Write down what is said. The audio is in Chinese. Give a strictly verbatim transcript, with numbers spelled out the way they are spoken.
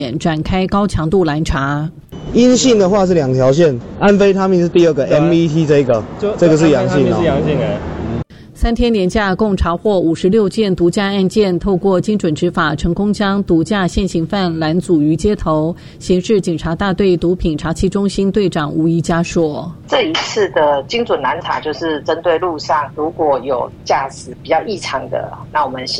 展开高强度拦查。 阴性的话是两条线，安非他命是第二个 ，M E T 这个，这个是阳性哦。 是阳性哎。 三天连假共查获五十六件毒驾案件，透过精准执法，成功将毒驾现行犯拦阻于街头。刑事警察大队毒品查缉中心队长吴怡佳说：“ 这一次的精准拦查就是针对路上如果有驾驶比较异常的，那我们